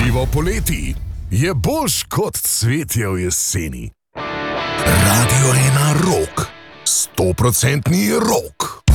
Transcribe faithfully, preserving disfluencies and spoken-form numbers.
Pivo poleti je boljš kot cvetje v jeseni. Radio ena Rock, stoprocentni rock.